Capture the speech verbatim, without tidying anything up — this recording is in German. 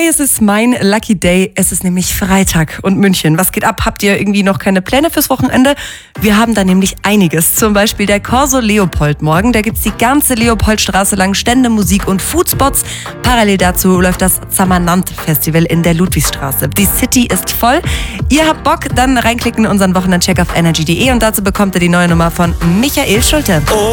es ist mein Lucky Day. Es ist nämlich Freitag und München. Was geht ab? Habt ihr irgendwie noch keine Pläne fürs Wochenende? Wir haben da nämlich einiges. Zum Beispiel der Corso Leopold morgen. Da gibt's die ganze Leopoldstraße lang Stände, Musik und Foodspots. Parallel dazu läuft das Zamanant Festival in der Ludwigstraße. Die City ist voll. Ihr habt Bock? Dann reinklicken in unseren Wochenendcheck auf energy punkt de und dazu bekommt ihr die neue Nummer von Michael Schulte.